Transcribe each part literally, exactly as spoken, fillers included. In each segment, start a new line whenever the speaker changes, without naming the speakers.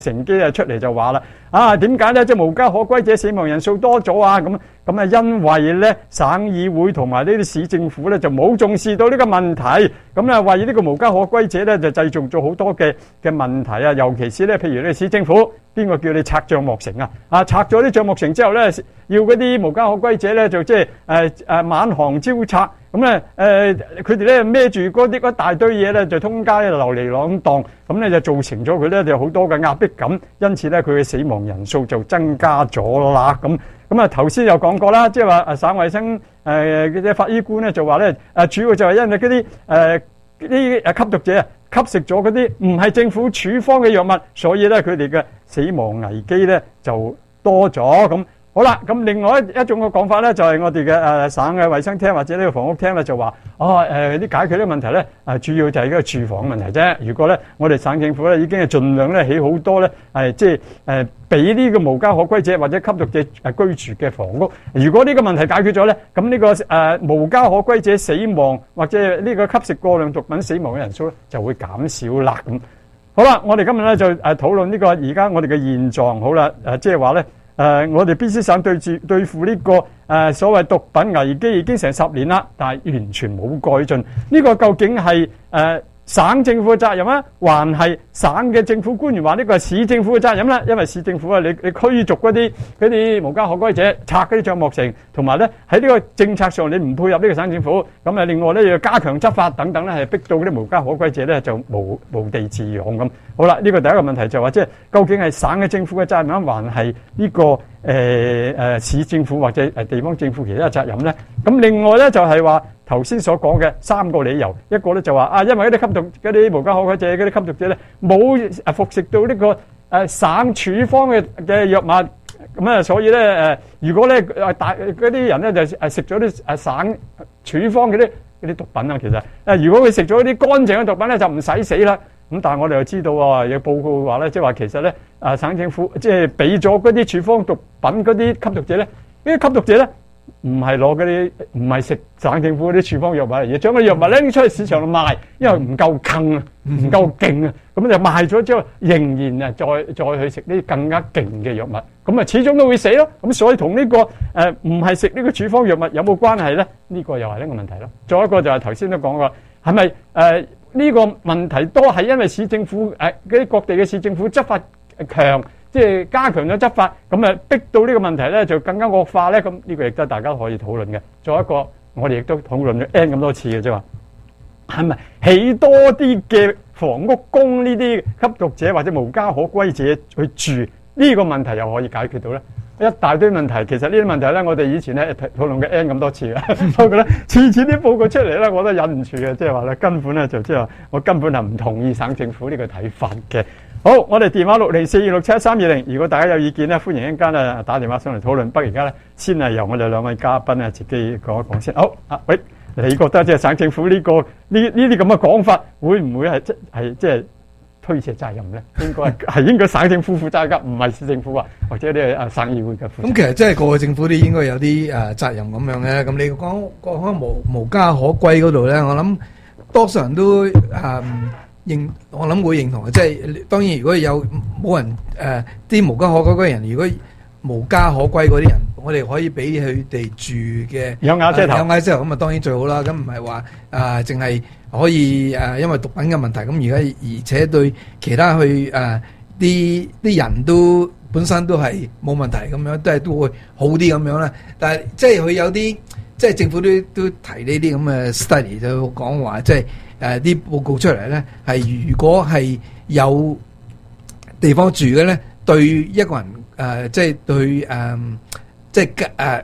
乘機啊出嚟就話啦，啊點解咧即係無家可歸者死亡人數多咗啊？咁咁啊因為咧省議會同埋呢啲市政府咧就冇重視到呢個問題，咁啊為呢個無家可歸者咧就製造咗好多嘅嘅問題啊，尤其是咧譬如你市政府邊個叫你拆帳幕城啊？啊拆咗啲帳幕城之後咧，要嗰啲無家可歸者咧就即係誒誒滿行招拆。咁咧誒，佢哋咧孭住嗰啲一大堆嘢咧，就通街流離浪蕩，咁咧就造成咗佢咧就好多嘅壓迫感，因此咧佢嘅死亡人數就增加咗啦。咁咁啊頭先有講過啦，即係話誒省衛生誒嗰啲法醫官咧就話咧誒主要就係因為嗰啲誒啲誒吸毒者啊吸食咗嗰啲唔係政府處方嘅藥物，所以咧佢哋嘅死亡危機咧就多咗咁。好啦，咁另外一一種嘅講法咧，就係我哋嘅誒省嘅衛生廳或者呢個房屋廳咧，就話哦誒啲解決呢個問題咧，誒主要就係嗰個住房問題啫。如果咧我哋省政府咧已經係盡量咧起好多咧係即係誒俾呢個無家可歸者或者吸毒者誒居住嘅房屋。如果呢個問題解決咗咧，咁呢個誒無家可歸者死亡或者呢個吸食過量毒品死亡嘅人數咧就會減少啦。咁好啦，我哋今日咧就誒討論呢個而家我哋嘅現狀。好啦，誒即係話咧。誒、呃，我哋 B C 省對住對付呢、這個誒、呃、所謂毒品危機已經成十年啦，但係完全冇改進。呢、這個究竟係誒、呃、省政府嘅責任啊，還係省嘅政府官員話呢個係市政府嘅責任啦？因為市政府啊，你你驅逐嗰啲嗰啲無家可歸者，拆嗰啲帳幕城，同埋咧喺呢個政策上你唔配合呢個省政府，咁啊另外咧要加強執法等等咧，係逼到嗰啲無家可歸者咧就無無地自容咁。好啦，呢、這個第一個問題就話即係究竟係省嘅政府嘅責任，還係呢個誒誒、呃、市政府或者誒地方政府其他嘅責任咧？咁另外咧就係話頭先所講嘅三個理由，一個咧就話啊，因為嗰啲吸毒嗰啲無家可歸者嗰啲吸毒者咧冇誒服食到呢、這個誒、呃、省處方嘅嘅藥物，咁啊所以咧誒、呃、如果咧誒大嗰啲人咧就誒食咗啲誒省處方嘅啲嗰啲毒品啊，其實誒、呃、如果佢食咗啲乾淨嘅毒品咧就唔使死啦。咁但係我哋又知道喎，有報告話咧，即係話其實咧，啊省政府即係俾咗嗰啲處方毒品嗰啲吸毒者咧，呢啲吸毒者咧唔係攞嗰啲，唔係食省政府嗰啲處方藥物嚟嘅，將嗰啲藥物拎出去市場度賣，因為唔夠勁啊，唔夠勁啊，咁就賣咗之後，仍然啊再再去食呢啲更加勁嘅藥物，咁啊始終都會死咯。咁所以同呢個誒唔係食呢個處方藥物有冇關係咧？呢個又係呢個問題咯。再一個就係頭先都講過，係咪誒？呢個問題都係因為市政府誒嗰啲各地嘅市政府執法強，即係加強咗執法，咁啊逼到呢個問題咧就更加惡化咧。咁呢個亦都大家可以討論嘅。再一個，我哋亦都討論咗 N 咁多次嘅啫嘛，係咪起多啲嘅房屋供呢啲吸毒者或者無家可歸者去住？呢個問題又可以解決到咧？一大堆問題，其實呢啲問題咧，我哋以前咧討論嘅 N 咁多次嘅，不過咧次次啲報告出嚟咧，我都忍唔住嘅，即係話咧根本咧就即係話我根本係唔同意省政府呢個睇法嘅。好，我哋電話六零四二六七三二零，如果大家有意見咧，歡迎一陣間咧打電話上嚟討論。不過而家咧先係由我哋兩位嘉賓咧自己講一講先。好啊，喂，你覺得即係省政府呢、這個呢呢啲咁嘅講法，會唔會係即係即係？推卸責任咧，應該係應該省政府負責㗎，唔係市政府啊，或者啲誒省議會嘅負責。
咁其實即係個個政府都應該有啲誒責任咁樣嘅。咁你講講開無無家可歸嗰度咧，我諗多數人都誒認，我諗會認同嘅。即係當然，如果有冇人誒啲無家可歸嗰啲人，如果無家可歸嗰啲人，我哋可以俾佢哋住嘅
有瓦遮頭，
有瓦遮頭咁啊，當然最好啦。咁唔係話誒淨係。可以誒、呃，因為毒品嘅問題，咁而家而且對其他去誒啲啲人都本身都係冇問題咁樣，都係都會好啲咁樣啦。但係即係佢有啲，即係政府都都提呢啲咁嘅 study 就講話，即係誒啲報告出嚟咧，係如果係有地方住嘅咧，對一個人誒、呃，即係對誒、呃，即係誒、呃、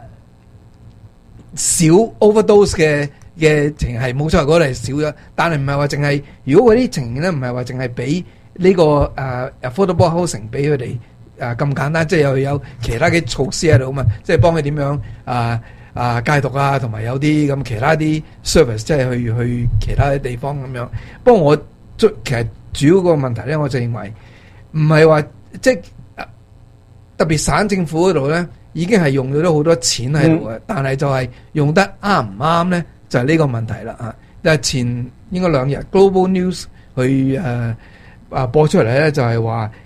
少 overdose 嘅。嘅情係冇錯，嗰度係少咗，但係唔係話淨係，如果嗰啲情咧唔係話淨係俾呢個誒、uh, affordable housing 俾佢哋誒咁簡單，即係有有其他嘅措施喺度啊嘛，即係幫佢點樣啊啊戒毒啊，同埋有啲咁其他啲 service， 即係去去其他啲地方咁樣。不過我其實主要個問題咧，我就認為唔係話即係特別省政府嗰度咧，已經係用咗好多錢喺度嘅，嗯、但係就係用得啱唔啱咧？就係呢個問題啦啊！但係前應該兩日 Global News 去誒啊播出嚟咧，就係話